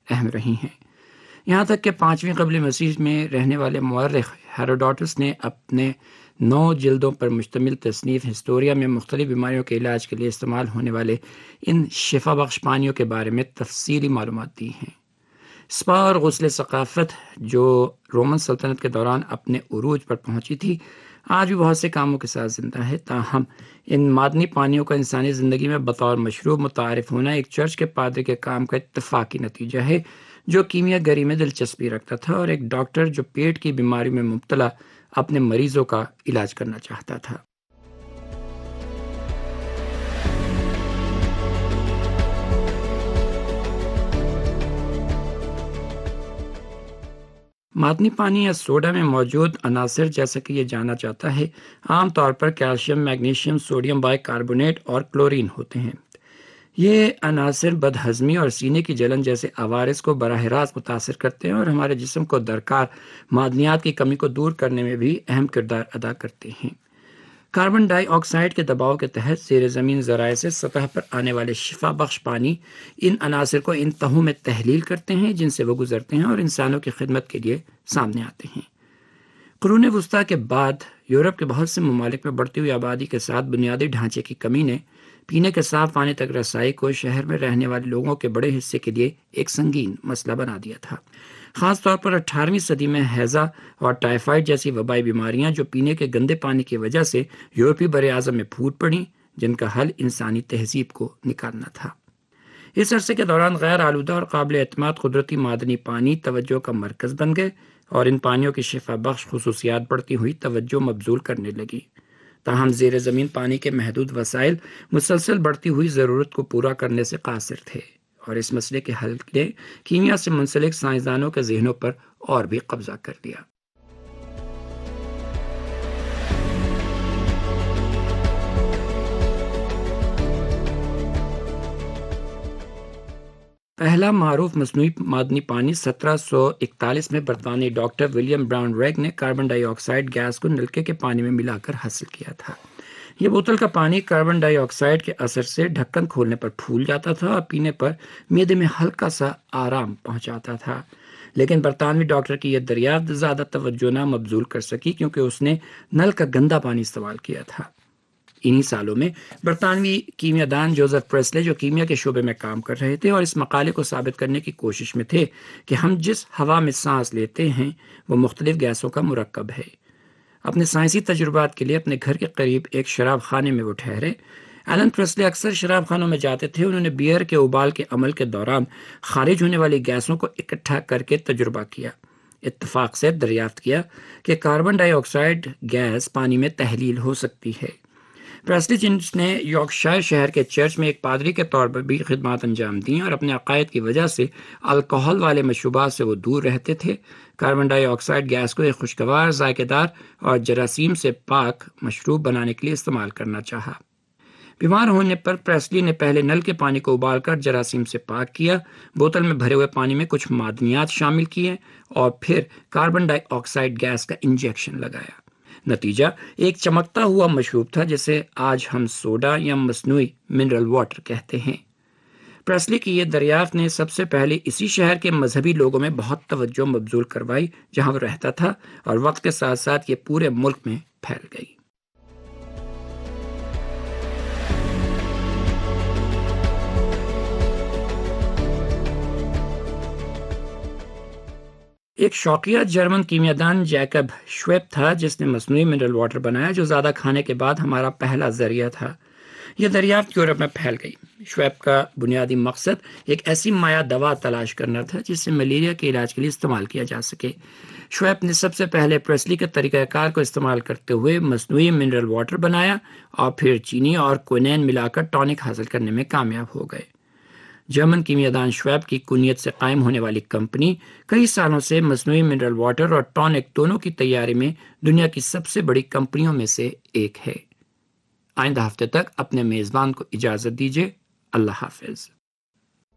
اہم رہی ہیں، یہاں تک کہ 5ویں قبل مسیح میں رہنے والے مورخ ہیروڈوٹس نے اپنے 9 جلدوں پر مشتمل تصنیف ہسٹوریا میں مختلف بیماریوں کے علاج کے لیے استعمال ہونے والے ان شفا بخش پانیوں کے بارے میں تفصیلی معلومات دی ہیں۔ سپا اور غسل ثقافت جو رومن سلطنت کے دوران اپنے عروج پر پہنچی تھی، آج بھی بہت سے کاموں کے ساتھ زندہ ہے، تاہم ان معدنی پانیوں کا انسانی زندگی میں بطور مشروب متعارف ہونا ایک چرچ کے پادری کے کام کا اتفاقی نتیجہ ہے جو کیمیا گری میں دلچسپی رکھتا تھا، اور ایک ڈاکٹر جو پیٹ کی بیماری میں مبتلا اپنے مریضوں کا علاج کرنا چاہتا تھا۔ معدنی پانی یا سوڈا میں موجود عناصر جیسا کہ یہ جانا جاتا ہے عام طور پر calcium, magnesium, sodium by carbonate اور کلورین ہوتے ہیں۔ یہ عناصر بدہضمی اور سینے کی جلن جیسے عوارض کو براہ راست متاثر کرتے ہیں اور ہمارے جسم کو درکار معدنیات کی کمی کو دور کرنے میں بھی اہم کردار ادا کرتے ہیں۔ کاربن ڈائی آکسائڈ کے دباؤ کے تحت زیر زمین ذرائع سے سطح پر آنے والے شفا بخش پانی ان عناصر کو ان تہوں میں تحلیل کرتے ہیں جن سے وہ گزرتے ہیں اور انسانوں کی خدمت کے لیے سامنے آتے ہیں۔ قرون وسطیٰ کے بعد یورپ کے بہت سے ممالک میں بڑھتی ہوئی آبادی کے ساتھ بنیادی ڈھانچے کی کمی نے پینے کے صاف پانی تک رسائی کو شہر میں رہنے والے لوگوں کے بڑے حصے کے لیے ایک سنگین مسئلہ بنا دیا تھا۔ خاص طور پر 18ویں صدی میں ہیضہ اور ٹائیفائڈ جیسی وبائی بیماریاں جو پینے کے گندے پانی کی وجہ سے یورپی بر اعظم میں پھوٹ پڑیں، جن کا حل انسانی تہذیب کو نکالنا تھا۔ اس عرصے کے دوران غیر آلودہ اور قابل اعتماد قدرتی معدنی پانی توجہ کا مرکز بن گئے اور ان پانیوں کی شفا بخش خصوصیات بڑھتی ہوئی توجہ مبذول کرنے لگی۔ تاہم زیر زمین پانی کے محدود وسائل مسلسل بڑھتی ہوئی ضرورت کو پورا کرنے سے قاصر تھے، اور اس مسئلے کے حل نے کیمیا سے منسلک سائنسدانوں کے ذہنوں پر اور بھی قبضہ کر لیا۔ پہلا معروف مصنوعی معدنی پانی 1741 میں برطانوی ڈاکٹر ولیم براؤن ریگ نے کاربن ڈائی آکسائڈ گیس کو نلکے کے پانی میں ملا کر حاصل کیا تھا۔ یہ بوتل کا پانی کاربن ڈائی آکسائڈ کے اثر سے ڈھکن کھولنے پر پھول جاتا تھا اور پینے پر معدے میں ہلکا سا آرام پہنچاتا تھا، لیکن برطانوی ڈاکٹر کی یہ دریافت زیادہ توجہ نہ مبذول کر سکی کیونکہ اس نے نل کا گندا پانی استعمال کیا تھا۔ انہی سالوں میں برطانوی کیمیا دان جوزف پریسلے جو کیمیا کے شعبے میں کام کر رہے تھے اور اس مقالے کو ثابت کرنے کی کوشش میں تھے کہ ہم جس ہوا میں سانس لیتے ہیں وہ مختلف گیسوں کا مرکب ہے، اپنے سائنسی تجربات کے لیے اپنے گھر کے قریب ایک شراب خانے میں وہ ٹھہرے۔ ایلن پریسلے اکثر شراب خانوں میں جاتے تھے۔ انہوں نے بیئر کے ابال کے عمل کے دوران خارج ہونے والی گیسوں کو اکٹھا کر کے تجربہ کیا۔ اتفاق سے دریافت کیا کہ کاربن ڈائی آکسائڈ گیس پانی میں تحلیل ہو سکتی ہے۔ پریسلی جس نے یارکشائر شہر کے چرچ میں ایک پادری کے طور پر بھی خدمات انجام دیں اور اپنے عقائد کی وجہ سے الکحل والے مشروبات سے وہ دور رہتے تھے، کاربن ڈائی آکسائڈ گیس کو ایک خوشگوار، ذائقہ دار اور جراثیم سے پاک مشروب بنانے کے لیے استعمال کرنا چاہا۔ بیمار ہونے پر پریسلی نے پہلے نل کے پانی کو ابال کر جراثیم سے پاک کیا، بوتل میں بھرے ہوئے پانی میں کچھ معدنیات شامل کیے اور پھر کاربن ڈائی آکسائڈ گیس کا انجیکشن لگایا۔ نتیجہ ایک چمکتا ہوا مشروب تھا جسے آج ہم سوڈا یا مصنوعی منرل واٹر کہتے ہیں۔ پریسلی کی یہ دریافت نے سب سے پہلے اسی شہر کے مذہبی لوگوں میں بہت توجہ مبذول کروائی جہاں وہ رہتا تھا، اور وقت کے ساتھ ساتھ یہ پورے ملک میں پھیل گئی۔ ایک شوقیہ جرمن کیمیادان جیکب شویب تھا جس نے مصنوعی منرل واٹر بنایا جو زیادہ کھانے کے بعد ہمارا پہلا ذریعہ تھا۔ یہ دریافت یورپ میں پھیل گئی۔ شویب کا بنیادی مقصد ایک ایسی مائع دوا تلاش کرنا تھا جس سے ملیریا کے علاج کے لیے استعمال کیا جا سکے۔ شویب نے سب سے پہلے پریسلی کے طریقہ کار کو استعمال کرتے ہوئے مصنوعی منرل واٹر بنایا اور پھر چینی اور کوئنین ملا کر ٹونک حاصل کرنے میں کامیاب ہو گئے۔ جرمن کیمیادان شویب کی کنیت سے قائم ہونے والی کمپنی کئی سالوں سے مصنوعی منرل واٹر اور ٹونک دونوں کی تیاری میں دنیا کی سب سے بڑی کمپنیوں میں سے ایک ہے۔ آئندہ ہفتے تک اپنے میزبان کو اجازت دیجیے۔ اللہ حافظ۔